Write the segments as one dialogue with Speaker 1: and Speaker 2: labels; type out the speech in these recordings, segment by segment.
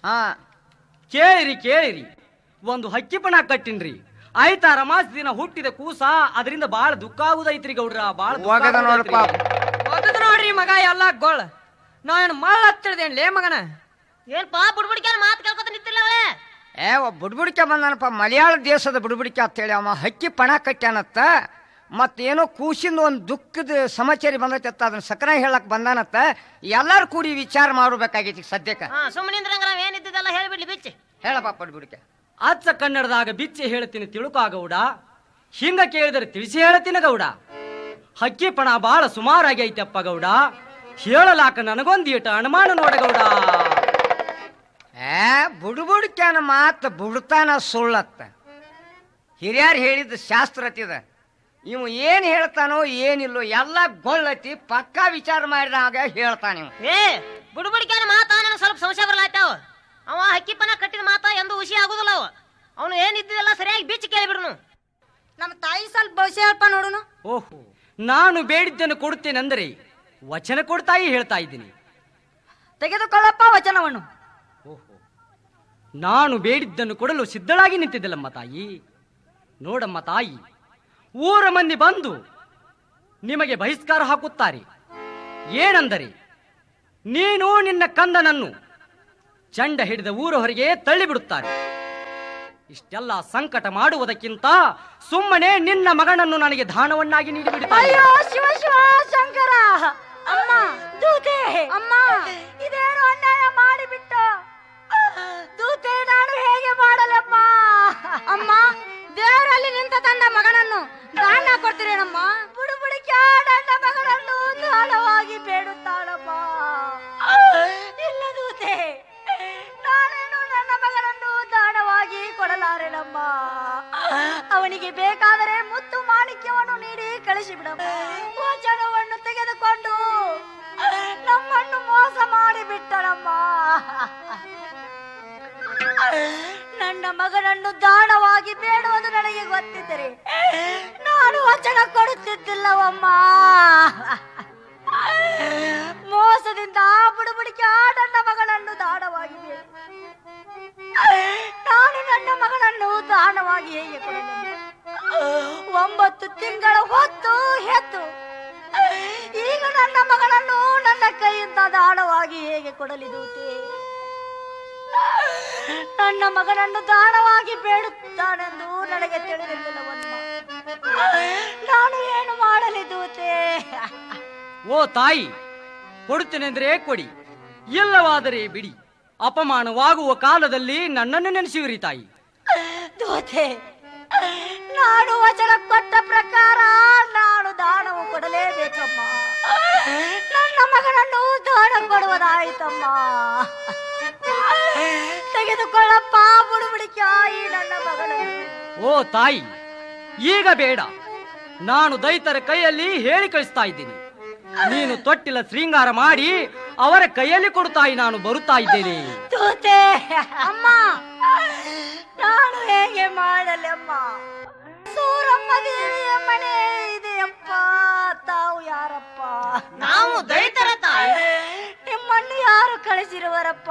Speaker 1: ಹಾ
Speaker 2: ಕೇಳಿರಿ ಕೇಳಿರಿ, ಒಂದು ಹಕ್ಕಿ ಪಣ ಕಟ್ಟಿನ್ರಿ. ಆಯ್ತಾ ರಮಾಸ್ ದಿನ ಹುಟ್ಟಿದ ಕೂಸ, ಅದರಿಂದ ಬಾಳ ದುಃಖ ಆಗುದೈತ್ರಿ ಗೌಡ್ರ. ಬಾಳ
Speaker 3: ನೋಡ್ರಿ ಮಗ ಎಲ್ಲ ಗೋಳ. ನಾವೇನು ಮಳ್ಳ ಹತ್ತಿಳ್ದೇನ್ಲೇ ಮಗನ?
Speaker 4: ಏನ್ಪಾ ಬುಡ್ಬುಡಿಕೆ ಮಾತು ಕೇಳ್ಕೊತ ನಿಂತಿಲ್ಲ ಅವಳೆ?
Speaker 1: ಬುಡ್ಬುಡಿಕೆ ಬಂದಾನಪ್ಪ, ಮಲಯಾಳ ದೇಶದ ಬುಡ್ಬುಡಿಕೆ ಅಂತೇಳಿ ಅವ ಹಕ್ಕಿ ಪಣ ಕಟ್ಟ್ಯಾನತ್ತ. ಮತ್ತೇನೋ ಕೂಸಿಂದ ಒಂದು ದುಃಖದ ಸಮಾಚಾರ ಬಂದೈತತ್ತ, ಅದನ್ನ ಸಕನ ಹೇಳಕ್ ಬಂದಾನತ್ತ. ಎಲ್ಲಾರು ಕೂಡಿ ವಿಚಾರ ಮಾಡಬೇಕಾಗೈತಿ ಸದ್ಯಕ್ಕೆ.
Speaker 4: ಸುಮ್ಮನಿಂದ್ರಂಗ ನಾವ್ ಏನಿದ್ದೆಲ್ಲ ಹೇಳ್ಬಿಡ್ಲಿ ಬಿಚ್ಚಿ
Speaker 1: ಹೇಳಪ್ಪ ಬುಡ್ಬುಡಿಕೆ.
Speaker 2: ಅಚ್ಚ ಕನ್ನಡದಾಗ ಬಿಚ್ಚಿ ಹೇಳ್ತೀನಿ ತಿಳುಕ ಗೌಡ, ಹಿಂಗ ಕೇಳಿದರೆ ತಿಳಿಸಿ ಹೇಳ್ತೀನಿ ಗೌಡ. ಹಕ್ಕಿ ಪಣ ಬಾಳ ಸುಮಾರಾಗಿ ಐತಪ್ಪ ಗೌಡ, ಹೇಳಲಾಕ ನನಗೊಂದೀಟ ಅನುಮಾನ ನೋಡ ಗೌಡ.
Speaker 1: ಬುಡ್ಬುಡಿಕೆನ ಮಾತು ಬುಡ್ತಾನ ಸುಳ್ಳತ್ತ. ಹಿರಿಯರು ಹೇಳಿದ ಶಾಸ್ತ್ರ ಅತಿದ. ಇವು ಏನ್ ಹೇಳ್ತಾನೋ ಏನಿಲ್ಲೋ ಎಲ್ಲ ಗೊಳ್ಳತಿ, ಪಕ್ಕಾ ವಿಚಾರ ಮಾಡಿದಾಗ ಹೇಳ್ತಾನ ಇವ್.
Speaker 4: ಬುಡ್ಬುಡಿಕೆನ ಮಾತಾ ನನಗೆ ಸ್ವಲ್ಪ ಸಂಶಯ ಬರ್ಲಾಯ್ತಾವ. ಅವ ಹಕ್ಕಿಪನ ಕಟ್ಟಿದ ಮಾತಾ ಎಂದು ಹುಷಿ ಆಗುದಿಲ್ಲ. ಅವನು ಏನಿದ್ದೆಲ್ಲ ಸರಿಯಾಗಿ ಬಿಚ್ಚಿ ಕೇಳಿಬಿಡ್ನು.
Speaker 3: ನಮ್ಮ ತಾಯಿ ಸ್ವಲ್ಪ ಭವಿಷ್ಯ ಹೇಳ್ಪ ನೋಡುನು.
Speaker 2: ಓಹೋ, ನಾನು ಬೇಡಿದ್ದನ್ನು ಕೊಡುತ್ತೇನೆಂದರೆ ವಚನ ಕೊಡ್ತಾಯಿ ಹೇಳ್ತಾ ಇದ್ದೀನಿ.
Speaker 3: ತೆಗೆದುಕೊಳ್ಳಪ್ಪ ವಚನವನ್ನು.
Speaker 2: ಓಹೋ, ನಾನು ಬೇಡಿದ್ದನ್ನು ಕೊಡಲು ಸಿದ್ಧಳಾಗಿ ನಿಂತಿದ್ದಲ್ಲಮ್ಮ ತಾಯಿ. ನೋಡಮ್ಮ ತಾಯಿ, ಊರ ಮಂದಿ ಬಂದು ನಿಮಗೆ ಬಹಿಷ್ಕಾರ ಹಾಕುತ್ತಾರೆ. ಏನೆಂದರೆ ನೀನು ನಿನ್ನ ಕಂದನನ್ನು ಚಂಡ ಹಿಡಿದ ಊರ ಹೊರಗೆ ತಳ್ಳಿಬಿಡುತ್ತಾರೆ. ಇಷ್ಟೆಲ್ಲ ಸಂಕಟ ಮಾಡುವುದಕ್ಕಿಂತ ಸುಮ್ಮನೆ ನಿನ್ನ ಮಗನನ್ನು ನನಗೆ ದಾನವನ್ನಾಗಿ ನೀಡಿಬಿಡುತ್ತಾರೆ.
Speaker 3: ಅಯ್ಯೋ ಶಿವ ಶಿವ ಶಂಕರ, ಅಮ್ಮ ದೂತೆ, ಅಮ್ಮ ಇದೇನು ಅನ್ಯಾಯ ಮಾಡಿಬಿಟ್ಟ ದೂತೆ, ನಾನು ಹೇಗೆ ಮಾಡಲಮ್ಮ? ಅಮ್ಮ, ದೇವರಲ್ಲಿ ನಿಂತ ತಂದ ಮಗನನ್ನು ದಾನ ಕೊಡ್ತೀರೇನಮ್ಮ? ಬುಡುಬುಡಿಕೆ ನನ್ನ ಮಗನನ್ನು ದಾನವಾಗಿ ಬೇಡುತ್ತಾಳಮ್ಮ. ಇಲ್ಲ ದೂತೆ, ನಾನೇನು ನನ್ನ ಮಗನನ್ನು ದಾನವಾಗಿ ಕೊಡಲಾರೆನಮ್ಮ. ಅವನಿಗೆ ಬೇಕಾದರೆ ಮುತ್ತು ಮಾಣಿಕ್ಯವನ್ನು ನೀಡಿ ಕಳಿಸಿಬಿಡಮ್ಮ. ವಚನವನ್ನು ತೆಗೆದುಕೊಂಡು ನಮ್ಮನ್ನು ಮೋಸ ಮಾಡಿಬಿಟ್ಟಳಮ್ಮ. ನನ್ನ ಮಗನನ್ನು ದಾನವಾಗಿ ಬೇಡುವುದು ನನಗೆ ಗೊತ್ತಿದ್ದರೆ ನಾನು ವಚನ ಕೊಡುತ್ತಿದ್ದಿಲ್ಲವಮ್ಮ. ಮೋಸದಿಂದ ಬುಡುಬುಡಿಕೆ ನನ್ನ ಮಗನನ್ನು ದಾನವಾಗಿ ಬೇಡ, ನಾನು ನನ್ನ ಮಗನನ್ನು ದಾನವಾಗಿ ಹೇಗೆ ಕೊಡಲಿ? 9 ತಿಂಗಳ ಹೊತ್ತು ಹೆತ್ತು ಈಗ ನನ್ನ ಮಗನನ್ನು ನನ್ನ ಕೈಯಿಂದ ದಾನವಾಗಿ ಹೇಗೆ ಕೊಡಲಿ ದೂತೆ? ನನ್ನ ಮಗನನ್ನು ದಾನವಾಗಿ ಬೇಡುತ್ತಾನೆಂದು ನನಗೆ ತಿಳಿದಿಲ್ಲವನ್ನ. ನಾನು ಏನು ಮಾಡಲಿ ದೂತೆ?
Speaker 2: ಓ ತಾಯಿ, ಕೊಡುತ್ತೇನೆಂದ್ರೆ ಕೊಡಿ, ಇಲ್ಲವಾದರೆ ಬಿಡಿ. ಅಪಮಾನವಾಗುವ ಕಾಲದಲ್ಲಿ ನನ್ನನ್ನು ನೆನೆಸಿವಿರಿ ತಾಯಿ.
Speaker 3: ದೂತೆ, ನಾನು ವಚನ ಕೊಟ್ಟ ಪ್ರಕಾರ ನಾನು ದಾನವು ಕೊಡಲೇಬೇಕಮ್ಮ. ನನ್ನ ಮಗನನ್ನು ದಾನ ಕೊಡುವುದಾಯಿತಮ್ಮ. ತೆಗೆದುಕೊಳ್ಳಪ್ಪ ಬುಡುಬುಡಿಕೆ ಈ ನನ್ನ ಮಗನನ್ನು.
Speaker 2: ಓ ತಾಯಿ, ಈಗ ಬೇಡ. ನಾನು ದೈತರ ಕೈಯಲ್ಲಿ ಹೇಳಿ ಕಳಿಸ್ತಾ ಇದ್ದೀನಿ. ನೀನು ತೊಟ್ಟಿಲ ಶೃಂಗಾರ ಮಾಡಿ ಅವರ ಕೈಯಲ್ಲಿ ಕೊಡುತ್ತಾಯಿ. ನಾನು ಬರುತ್ತಾ ಇದ್ದೇನೆ.
Speaker 3: ದೂತೆ, ಅಮ್ಮ ನಾನು ಹೇಗೆ ಮಾಡಲಿ ಅಮ್ಮ? ಸೂರಮ್ಮ ದೇವಿಯ ಮನೆ ಇದೆಯಪ್ಪ. ತಾವು ಯಾರಪ್ಪ?
Speaker 4: ನಾವು ದೈತರ ತಾಯಿ.
Speaker 3: ನಿಮ್ಮನ್ನು ಯಾರು ಕಳಿಸಿರುವರಪ್ಪ?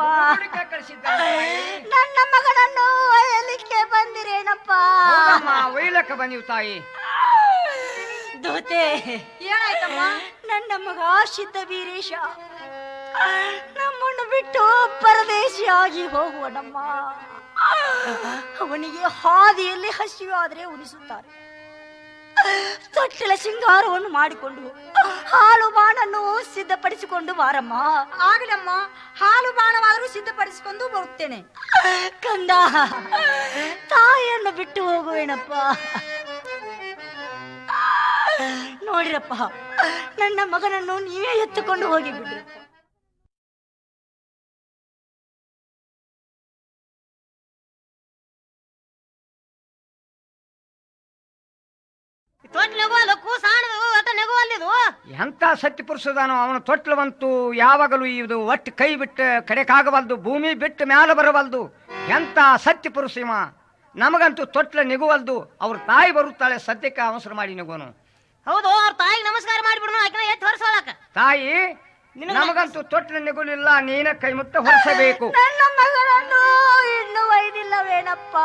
Speaker 3: ನನ್ನ ಮಗನನ್ನು ಒಯ್ಯಲಿಕ್ಕೆ ಬಂದಿರೇನಪ್ಪ?
Speaker 1: ಒಯ್ಲಕ್ಕ ಬಂದಿವ್ ತಾಯಿ.
Speaker 3: ದೂತೆ, ಏನಾಯ್ತಮ್ಮ? ನನ್ನ ಮಗ ಸಿದ್ಧ ವೀರೇಶ ನಮ್ಮನ್ನು ಬಿಟ್ಟು ಪರದೇಶಿಯಾಗಿ ಹೋಗುವನಮ್ಮ. ಅವನಿಗೆ ಹಾದಿಯಲ್ಲಿ ಹಸಿವಾದರೆ ಉಣಿಸುತ್ತಾರೆ. ತೊಟ್ಟಿಲ ಶೃಂಗಾರವನ್ನು ಮಾಡಿಕೊಂಡು ಹಾಲು ಬಾಣನ್ನು ಸಿದ್ಧಪಡಿಸಿಕೊಂಡು ಬಾರಮ್ಮ. ಆಗಲಮ್ಮ, ಹಾಲು ಬಾಣವಾದರೂ ಸಿದ್ಧಪಡಿಸಿಕೊಂಡು ಬರುತ್ತೇನೆ. ಕಂದ, ತಾಯಿಯನ್ನು ಬಿಟ್ಟು ಹೋಗುವೇನಪ್ಪ. ನೋಡಿರಪ್ಪ, ನನ್ನ ಮಗನನ್ನು ನೀವೇ ಎತ್ತುಕೊಂಡು ಹೋಗಿ ಬಿಡ್ರಿ.
Speaker 1: ಎಂತ ಸತ್ಯಪುರುಷದಾನೋ ಅವನು ತೊಟ್ಲವಂತೂ ಯಾವಾಗಲೂ ಇದು ಒಟ್ಟು ಕೈ ಬಿಟ್ಟು ಕಡೆಕಾಗವಲ್ದು, ಭೂಮಿ ಬಿಟ್ಟು ಮ್ಯಾಲ ಬರವಲ್ದು. ಎಂತ ಸತ್ಯಪುರುಷ ಇವ. ನಮಗಂತೂ ತೊಟ್ಲ ನಿಗುವಲ್ದು. ಅವ್ರ ತಾಯಿ ಬರುತ್ತಾಳೆ, ಸದ್ಯಕ್ಕೆ ಅವಸರ ಮಾಡಿ ನಿಗೋನು.
Speaker 4: ಹೌದು, ಅವ್ರ ತಾಯಿಗೆ ನಮಸ್ಕಾರ ಮಾಡಿಬಿಡ್ನು. ಆಕಿನ ಎತ್ತು ಹೊರಸೋಳಕ.
Speaker 1: ತಾಯಿ ನಮಗಂತೂ ತೊಟ್ಟಿನ ನಿಗುಲಿಲ್ಲ, ನೀನ ಕೈ ಮುತ್ತ ಹೊರಿಸಬೇಕು.
Speaker 3: ನನ್ನ ಮಗಳನ್ನು ಇನ್ನು ಒಯ್ದಿಲ್ಲವೇನಪ್ಪ?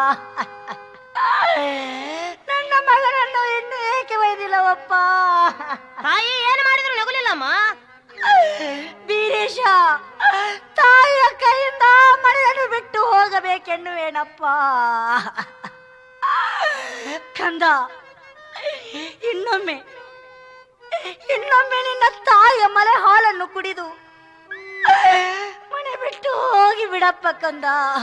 Speaker 3: ನನ್ನ ಮಗನನ್ನು ಇನ್ನು ಏಕೆ ಒಯ್ದಿಲ್ಲವಪ್ಪ?
Speaker 4: ತಾಯಿ ಏನು ಮಾಡಿದ್ರು ನಗುಲಿಲ್ಲಮ್ಮ.
Speaker 3: ಬೀರೇಶ, ತಾಯಿಯ ಕೈಯಿಂದ ಮನೆಯನ್ನು ಬಿಟ್ಟು ಹೋಗಬೇಕೆನ್ನುವೇನಪ್ಪ? ಕಂದ, ಇನ್ನೊಮ್ಮೆ ನಿನ್ನ ತಾಯಿಯ ಮಲೆ ಹಾಲನ್ನು ಕುಡಿದು ಮನೆ ಬಿಟ್ಟು ಹೋಗಿ ಬಿಡಪ್ಪ ಕಂದ.